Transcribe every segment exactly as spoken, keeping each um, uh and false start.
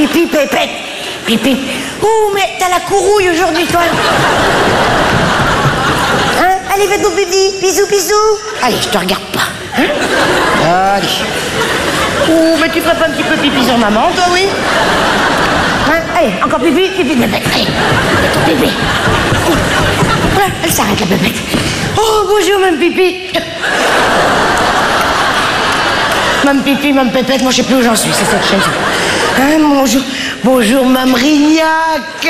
Pipi, pépette. Pipi. Ouh, mais t'as la courouille aujourd'hui, toi. Hein? Allez, faites mon pipi. Bisous, bisous. Allez, je te regarde pas. Hein? Allez. Ouh, mais tu ferais pas un petit peu pipi sur maman, toi, oui? Hein? Allez, encore pipi, pipi, pépette. Allez, pipi. Voilà, elle s'arrête, la pépette. Oh, bonjour, même pipi. Mme Pipi, Mme Pépette, moi je sais plus où j'en suis, c'est cette chaîne. Hein, bonjour, bonjour, Mme Rignac.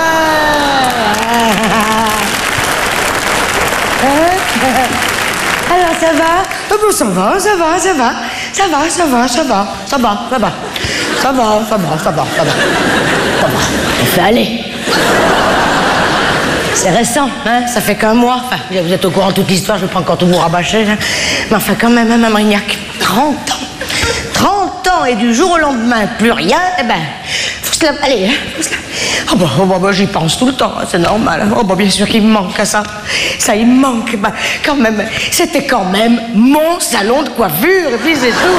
Hein? Alors ça va? Oh, bon, ça va, ça va, ça va, ça va, ça va, ça va, ça va, ça va, ça va, ça va, ça va, ça va, ça va. On fait aller. C'est récent, hein? Ça fait qu'un mois. Enfin, vous êtes au courant de toute l'histoire, je ne vais pas encore tout vous rabâcher. Hein? Mais enfin, quand même, hein, Mme Rignac, trente ans. trente ans et du jour au lendemain, plus rien, eh ben, faut se la... Allez, hein, faut se la... Oh, bah, oh, bah, bah j'y pense tout le temps, hein, c'est normal. Oh, bah, bien sûr qu'il me manque à ça. Ça, il me manque. Bah, quand même, c'était quand même mon salon de coiffure, et puis c'est tout.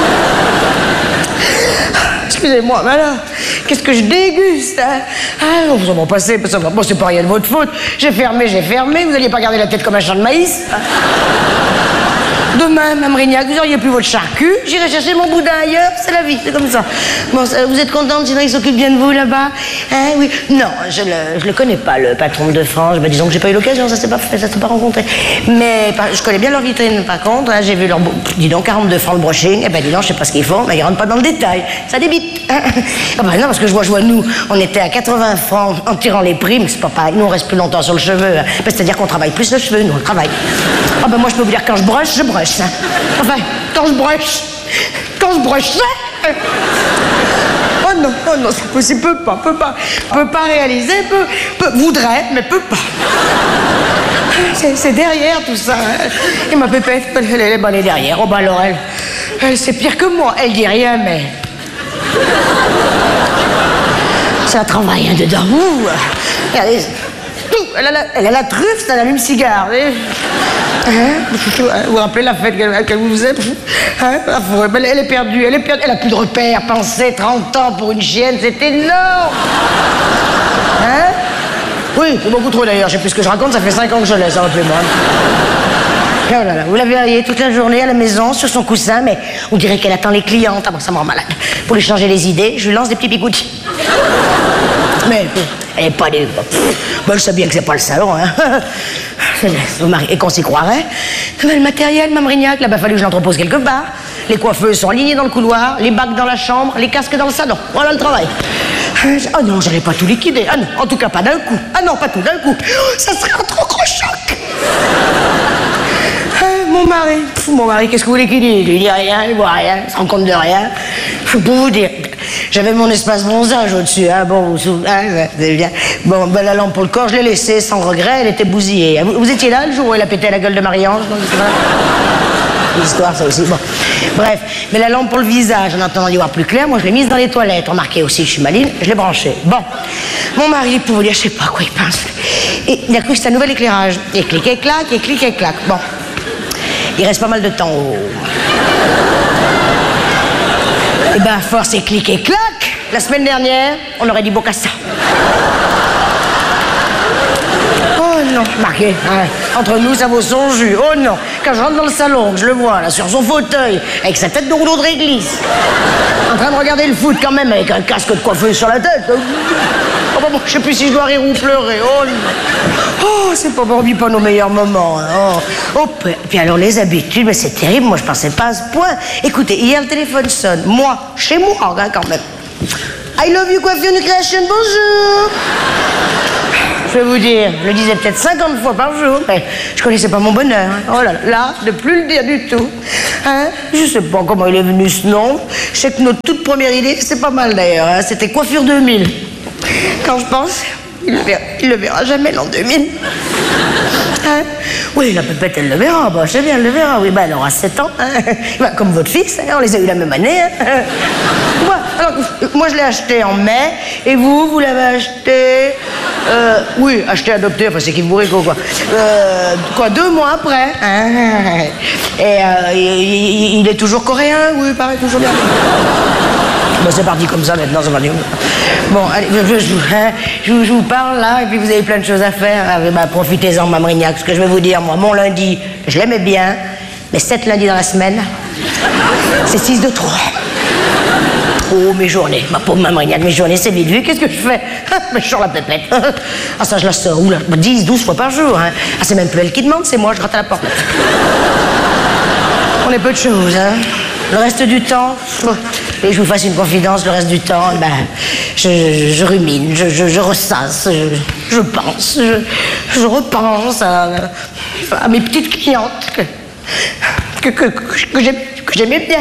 Excusez-moi, mais alors, qu'est-ce que je déguste, hein? Ah, vous en m'en passez, ça va. Bon, c'est pas rien de votre faute. J'ai fermé, j'ai fermé, vous n'alliez pas garder la tête comme un champ de maïs. Hein? Demain, Mme Rignac, vous auriez plus votre charcu, j'irai chercher mon boudin ailleurs, c'est la vie, c'est comme ça. Bon, vous êtes contente, Cédric s'occupe bien de vous là-bas? Hein, oui. Non, je le, je le connais pas, le patron de France. Ben, disons que j'ai pas eu l'occasion, ça s'est pas fait, ça s'est pas rencontré. Mais je connais bien leur vitrine, par contre, hein, j'ai vu leur... Dis donc, quarante-deux francs le brushing, et ben dis donc, je sais pas ce qu'ils font, mais ils rentrent pas dans le détail. Ça débite. Hein. Ah ben non, parce que je vois, je vois, nous, on était à quatre-vingts francs en tirant les primes, c'est pas pareil, nous on reste plus longtemps sur le cheveu. Hein. Ben, c'est-à-dire qu'on travaille plus le cheveu, nous on travaille. Ah ben moi je peux vous dire, quand je broche, je broche. Hein. Enfin, quand je broche, quand je broche ça... Oh non, oh non, c'est possible, peut pas, peut pas, peut pas réaliser, peut, peut, voudrait, mais peut pas. C'est derrière tout ça. Hein. Et ma pépette, elle, elle, elle, elle est derrière. Oh bah alors elle, elle c'est pire que moi, elle dit rien, mais... Ça travaille, hein, dedans. Ouh, regardez, elle a la, elle a la truffe, ça l'allume-cigare. Hein? Vous vous rappelez la fête qu'elle vous faisait? Hein? Elle est perdue, elle est perdue, elle a plus de repères. Pensez, trente ans pour une chienne, c'est énorme. Hein? Oui, c'est beaucoup trop d'ailleurs, je sais plus ce que je raconte, ça fait cinq ans que je laisse, rappelez-moi. Oh là là, vous la verriez toute la journée à la maison, sur son coussin, mais on dirait qu'elle attend les clientes. Ah bon, ça me rend malade. Pour lui changer les idées, je lui lance des petits bigoutis. Mais elle n'est pas des... Bon, je sais bien que c'est pas le salon, hein. Et qu'on s'y croirait. Le matériel, Mme Rignac, là, bah, fallu que je l'entrepose quelque part. Les coiffeuses sont alignées dans le couloir, les bacs dans la chambre, les casques dans le salon. Voilà le travail. Oh non, j'allais pas tout liquider. Ah non, en tout cas pas d'un coup. Ah non, pas tout d'un coup. Ça serait un trop gros choc. Mon mari, pff, mon mari, qu'est-ce que vous voulez qu'il dise? Il dit rien, il voit rien, il se rend compte de rien. Pour vous dire, j'avais mon espace bronzage au-dessus, hein, bon, vous souvenez, hein, c'est bien. Bon, ben, la lampe pour le corps, je l'ai laissée sans regret, elle était bousillée. Vous, vous étiez là le jour où elle a pété la gueule de Marie-Ange? L'histoire, ça aussi, bon. Bref, mais la lampe pour le visage, en attendant d'y voir plus clair, moi je l'ai mise dans les toilettes. Remarquez aussi que je suis maline, je l'ai branchée. Bon, mon mari, pour vous dire, je sais pas à quoi il pense. Et il a cru que c'était un nouvel éclairage. Et clic et clac, et clic et clac. Bon. Il reste pas mal de temps au... Eh ben, force et clic et clac, la semaine dernière, on aurait dit Bocassa. Oh non, marqué, hein. Entre nous, ça vaut son jus. Oh non, quand je rentre dans le salon, je le vois, là, sur son fauteuil, avec sa tête de rouleau de réglisse, en train de regarder le foot quand même, avec un casque de coiffeuse sur la tête. Oh, bon, bon, je sais plus si je dois rire ou pleurer. Oh non. Oh, c'est pas pour lui pas nos meilleurs moments. Hein. Oh. Oh, puis alors les habitudes, mais c'est terrible, moi je pensais pas à ce point. Écoutez, hier le téléphone sonne, moi, chez moi, hein, quand même. I love you coiffure new creation, bonjour. Je vais vous dire, je le disais peut-être cinquante fois par jour, mais je connaissais pas mon bonheur. Hein. Oh là là, là, de plus le dire du tout. Hein? Je sais pas comment il est venu ce nom. Je sais que notre toute première idée, c'est pas mal d'ailleurs, hein. C'était coiffure deux mille. Quand je pense, il le verra, il le verra jamais l'an deux mille. Hein? Oui, la pépette, elle le verra. Bah, je sais bien, elle le verra. Oui, bah, elle aura sept ans. Hein? Bah, comme votre fils, hein? On les a eu la même année. Hein? Ouais, alors, moi, je l'ai acheté en mai. Et vous, vous l'avez acheté... Euh, oui, acheté, adopté, enfin, c'est qui vous rigole, quoi. Euh, quoi, deux mois après. Hein? Et euh, il, il est toujours coréen, oui, pareil, toujours bien. Bon, c'est parti comme ça maintenant, c'est parti. Bon, allez, je, je, hein, je, je vous parle là, et puis vous avez plein de choses à faire. Ah, bah, profitez-en, Mme Rignac. Ce que je vais vous dire, moi, mon lundi, je l'aimais bien, mais sept lundis dans la semaine, c'est six de trop. Oh, mes journées, ma pauvre Mme Rignac, mes journées, c'est vite vu. Qu'est-ce que je fais? Mais je sors la pépette. Ah, ça, je la sors, oula, dix, douze fois par jour. Hein. Ah, c'est même plus elle qui demande, c'est moi, je gratte à la porte. On est peu de choses, hein. Le reste du temps, et je vous fasse une confidence, le reste du temps, ben, je, je, je rumine, je, je, je ressasse, je, je pense, je, je repense à, à mes petites clientes que, que, que, que, j'aim, que j'aimais bien.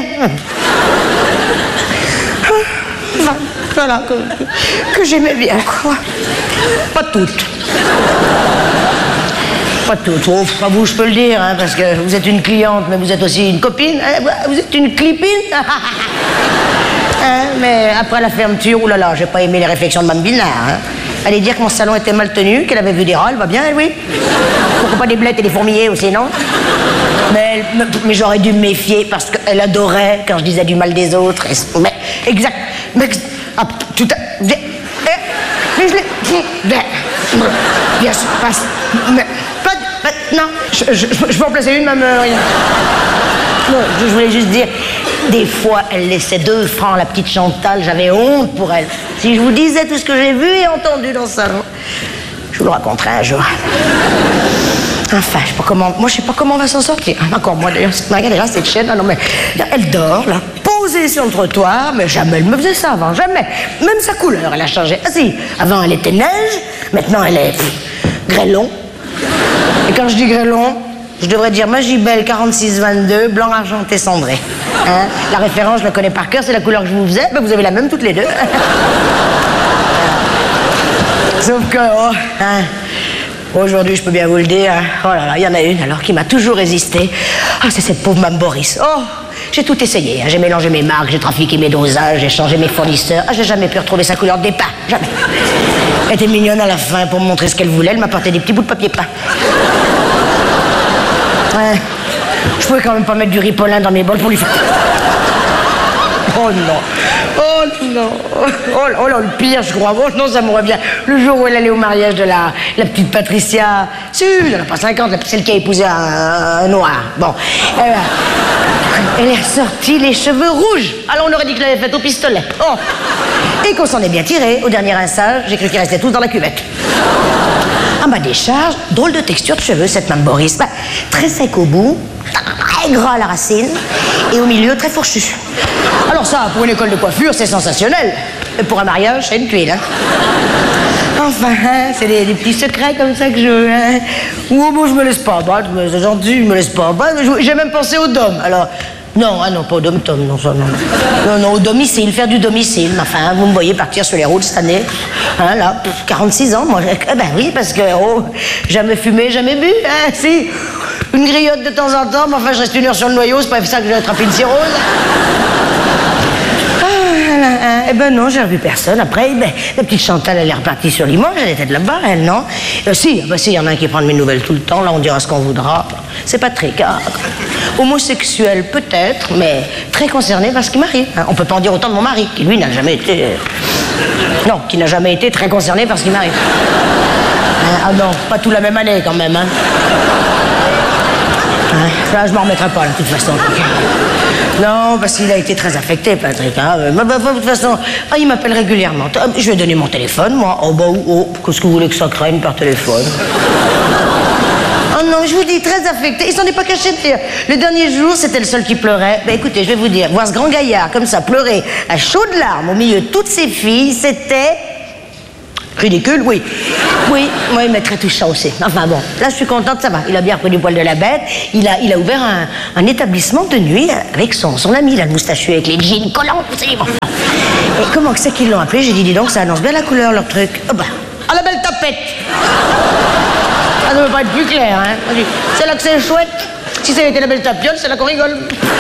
Enfin, voilà, que, que, que j'aimais bien, quoi. Pas toutes. Pas toutes. Oh, pas vous, je peux le dire, hein, parce que vous êtes une cliente, mais vous êtes aussi une copine. Hein, vous êtes une clipine. Hein, mais après la fermeture, oulala, j'ai pas aimé les réflexions de Mme Binard. Hein. Allez dire que mon salon était mal tenu, qu'elle avait vu des rats, elle va bien, elle, oui. Pourquoi pas des blettes et des fourmiliers aussi, non? Mais, mais, mais j'aurais dû me méfier parce qu'elle adorait quand je disais du mal des autres. Et, mais, exact. Mais, ah, tout à... Mais, mais je l'ai... Bien sûr, passe. Mais, pas, pas, non, je, je, je peux en placer une, même... Rien. Non, je voulais juste dire, des fois, elle laissait deux francs à la petite Chantal, j'avais honte pour elle. Si je vous disais tout ce que j'ai vu et entendu dans le salon, je vous le raconterai un jour. Enfin, je sais pas comment... Moi, je sais pas comment on va s'en sortir. Encore moi, d'ailleurs. Regardez là, cette chaîne. Ah non, mais... Elle dort, là, posée sur le trottoir, mais jamais elle me faisait ça avant, jamais. Même sa couleur, elle a changé. Ah si, avant, elle était neige, maintenant, elle est... grêlon. Et quand je dis grêlon, je devrais dire Magibel quarante-six vingt-deux, blanc argenté cendré. Hein? La référence, je la connais par cœur, c'est la couleur que je vous faisais. Ben, vous avez la même toutes les deux. Sauf que, oh, hein, aujourd'hui, je peux bien vous le dire, hein, oh là là, il y en a une alors qui m'a toujours résisté. Ah, c'est cette pauvre Mme Boris. Oh, j'ai tout essayé. Hein. J'ai mélangé mes marques, j'ai trafiqué mes dosages, j'ai changé mes fournisseurs. Ah, j'ai jamais pu retrouver sa couleur de départ. Jamais. Elle était mignonne à la fin pour me montrer ce qu'elle voulait. Elle m'apportait des petits bouts de papier peint. Ouais. Je pouvais quand même pas mettre du ripolin dans mes bols pour lui faire... Oh non. Oh non. Oh, oh là, le pire, je crois. Oh non, ça me revient. Le jour où elle allait au mariage de la, la petite Patricia. Si, elle n'a pas cinquante, celle qui a épousé un, un noir. Bon. Elle, elle est ressortie les cheveux rouges. Alors on aurait dit que je l'avais faite au pistolet. Oh. Et qu'on s'en est bien tiré. Au dernier rinçage, j'ai cru qu'ils restaient tous dans la cuvette. À ma décharge, drôle de texture de cheveux, cette Mme Boris. Bah, très sec au bout, très gras à la racine, et au milieu, très fourchu. Alors ça, pour une école de coiffure, c'est sensationnel. Et pour un mariage, c'est une tuile, hein. Enfin, hein, c'est des, des petits secrets comme ça que je... Hein. Ou bon, je me laisse pas battre, c'est gentil, je me laisse pas battre. J'ai même pensé au dom, alors... Non, ah non, pas au dom-tom, non, ça, non. Non, non, au domicile, faire du domicile. Enfin, vous me voyez partir sur les routes cette année. Hein, là, quarante-six ans, moi. Eh ben oui, parce que, oh, jamais fumé, jamais bu, hein, si. Une griotte de temps en temps, mais enfin, je reste une heure sur le noyau, c'est pas ça que j'ai attrapé une cirrhose. Ah, eh ben non, j'ai revu personne. Après, ben, la petite Chantal, elle est repartie sur Limoges, elle était de là-bas, elle, non? Euh, si, ben, si, il y en a un qui prend de mes nouvelles tout le temps, là, on dira ce qu'on voudra. C'est pas très grave. Homosexuel, peut-être, mais très concerné par ce qui m'arrive. Hein. On peut pas en dire autant de mon mari, qui lui n'a jamais été... Non, qui n'a jamais été très concerné par ce qui m'arrive. Hein, ah non, pas tout la même année, quand même, hein. Hein, là, je m'en remettrai pas, là, de toute façon. Non, parce qu'il a été très affecté, Patrick. Hein. Bah, bah, de toute façon, ah, il m'appelle régulièrement. Je vais donner mon téléphone, moi. Oh, bah, oh, qu'est-ce que vous voulez que ça craigne par téléphone? Oh non, je vous dis, très affecté. Il s'en est pas caché de dire. Le dernier jour, c'était le seul qui pleurait. Ben écoutez, je vais vous dire, voir ce grand gaillard comme ça pleurer à chaudes larmes au milieu de toutes ses filles, c'était... ridicule, oui. Oui, oui, mais très touchant aussi. Enfin bon, là je suis contente, ça va. Il a bien repris du poil de la bête. Il a, il a ouvert un, un établissement de nuit avec son, son ami, là, le moustachu avec les jeans collants. C'est bon. Et comment que c'est qu'ils l'ont appelé? J'ai dit, dis donc, ça annonce bien la couleur, leur truc. Oh bah, à la belle tapette. Ça ne veut pas être plus clair, hein. C'est là que c'est chouette. Si ça avait été la belle tapiole, c'est là qu'on rigole.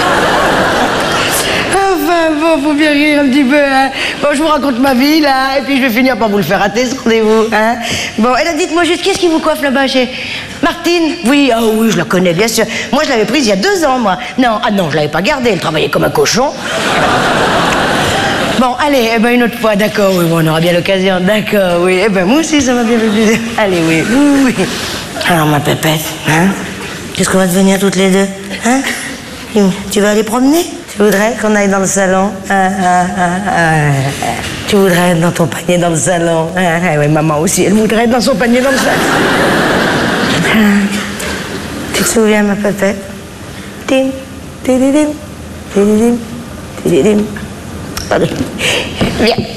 Enfin, bon, faut bien rire un petit peu, hein. Bon, je vous raconte ma vie, là, et puis je vais finir par vous le faire rater, ce rendez-vous, hein. Bon, et là, dites-moi juste, qu'est-ce qui vous coiffe là-bas chez... Martine? Oui, ah oui, je la connais, bien sûr. Moi, je l'avais prise il y a deux ans, moi. Non, ah non, je l'avais pas gardée, elle travaillait comme un cochon. Bon, allez, eh ben une autre fois, d'accord, oui, bon, on aura bien l'occasion, d'accord, oui. Eh ben moi aussi, ça m'a bien fait plaisir. Allez, oui, oui, oui. Alors, ma pépette, hein, qu'est-ce qu'on va devenir toutes les deux, hein? Tu vas aller promener? Tu voudrais qu'on aille dans le salon? Ah, ah, ah, ah. Tu voudrais être dans ton panier dans le salon? Ah, ah, oui, maman aussi, elle voudrait être dans son panier dans le salon. Ah. Tu te souviens, ma pépette? Tim, tididim, tididim, tididim. Allez, viens.